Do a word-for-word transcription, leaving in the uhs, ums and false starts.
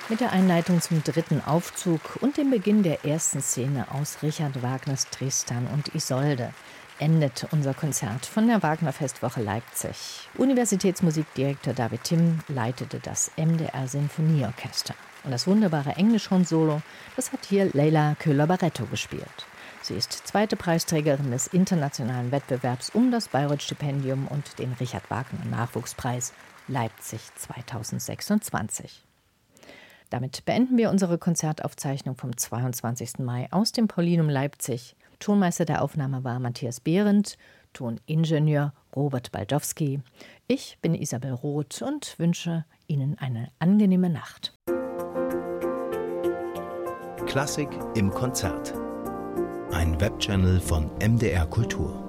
Mit der Einleitung zum dritten Aufzug und dem Beginn der ersten Szene aus Richard Wagners Tristan und Isolde endet unser Konzert von der Wagner-Festwoche Leipzig. Universitätsmusikdirektor David Timm leitete das M D R-Sinfonieorchester. Und das wunderbare Englischhorn-Solo, das hat hier Leila Köhler-Barretto gespielt. Sie ist zweite Preisträgerin des internationalen Wettbewerbs um das Bayreuth-Stipendium und den Richard Wagner-Nachwuchspreis Leipzig zweitausendsechsundzwanzig. Damit beenden wir unsere Konzertaufzeichnung vom zweiundzwanzigsten Mai aus dem Paulinum Leipzig. Tonmeister der Aufnahme war Matthias Behrendt, Toningenieur Robert Baldowski. Ich bin Isabel Roth und wünsche Ihnen eine angenehme Nacht. Klassik im Konzert. Ein Webchannel von M D R Kultur.